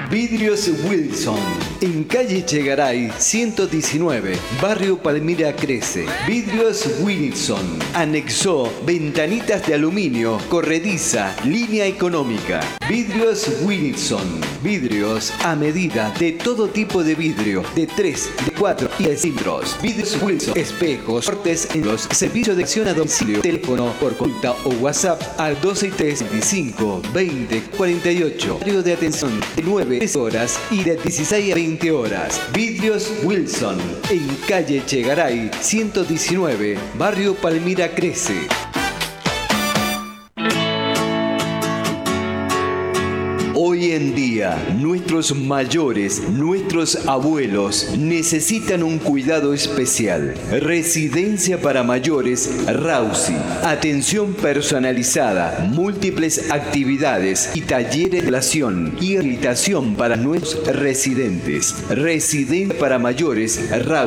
Vidrios Wilson, en calle Chegaray 119, barrio Palmira Crece. Vidrios Wilson, anexó ventanitas de aluminio, corrediza, línea económica. Vidrios Wilson, vidrios a medida de todo tipo de vidrio, de 3, de 4 y de cilindros. Vidrios Wilson, espejos, cortes en los servicios de acción a domicilio. Teléfono por consulta o WhatsApp al 26325 20 48. Horario de atención de 9 horas y de 16 a 20 horas. Vidrios Wilson, en calle Chegaray 119, barrio Palmira Crece. Hoy en día, nuestros mayores, nuestros abuelos, necesitan un cuidado especial. Residencia para mayores Rausi. Atención personalizada, múltiples actividades y talleres de relación y rehabilitación para nuestros residentes. Residencia para mayores Rausi.